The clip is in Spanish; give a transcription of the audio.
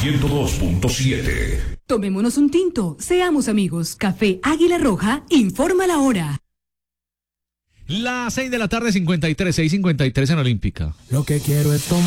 102.7. Tomémonos un tinto, seamos amigos. Café Águila Roja, informa la hora. Las 6 de la tarde, 53, 6:53 en Olímpica. Lo que quiero es tomar.